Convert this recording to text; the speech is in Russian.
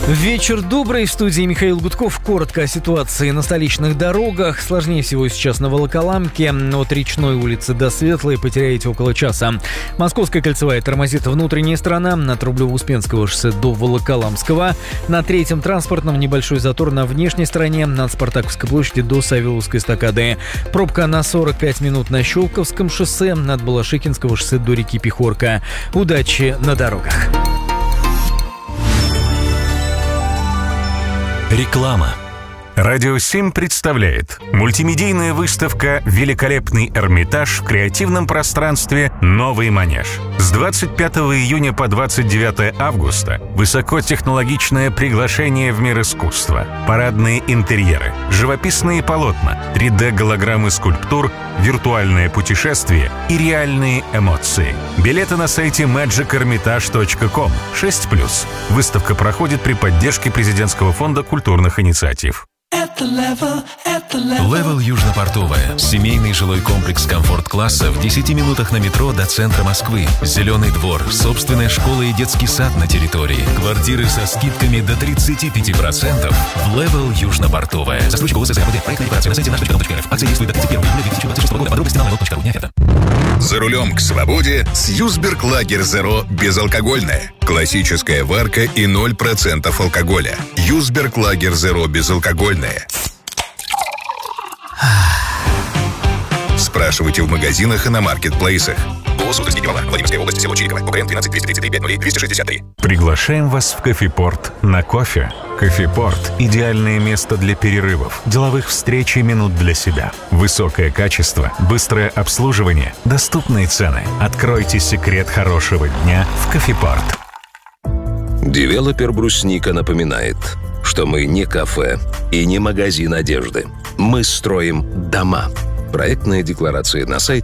Вечер добрый. В студии Михаил Гудков. Коротко о ситуации на столичных дорогах. Сложнее всего сейчас на Волоколамке. От Речной улицы до Светлой потеряете около часа. Московская кольцевая тормозит внутренняя сторона. От Рублево-Успенского шоссе до Волоколамского. На Третьем транспортном небольшой затор на внешней стороне. От Спартаковской площади до Савеловской эстакады. Пробка на 45 минут на Щелковском шоссе. От Балашихинского шоссе до реки Пехорка. Удачи на дорогах. Реклама. Радио 7 представляет мультимедийная выставка «Великолепный Эрмитаж» в креативном пространстве «Новый Манеж». С 25 июня по 29 августа высокотехнологичное приглашение в мир искусства, парадные интерьеры, живописные полотна, 3D-голограммы скульптур, виртуальное путешествие и реальные эмоции. Билеты на сайте magichermitage.com 6+. Выставка проходит при поддержке Президентского фонда культурных инициатив. Левел Южно-Портовая. Семейный жилой комплекс комфорт-класса в 10 минутах на метро до центра Москвы. Зеленый двор, собственная школа и детский сад на территории. Квартиры со скидками до 35% в Левел Южно-Портовая. Застройщик ОСС РПД. Проектная декларация на сайте наш.рф. Акция действует до 31 июля 2026 года. Подробности на level.ru. Дня это. За рулем к свободе с Юсберг Лагер Зеро безалкогольное. Классическая варка и 0% алкоголя. Юсберг Лагер Зеро безалкогольное. Спрашивайте в магазинах и на маркетплейсах. ОСУ Днепрова, Владимирская область, село Чириково, УКМ 12 233 50 263. Приглашаем вас в Кофепорт на кофе. Кофепорт – идеальное место для перерывов, деловых встреч и минут для себя. Высокое качество, быстрое обслуживание, доступные цены. Откройте секрет хорошего дня в Кофепорт. Девелопер «Брусника» напоминает, что мы не кафе и не магазин одежды. Мы строим дома. Проектная декларация на сайте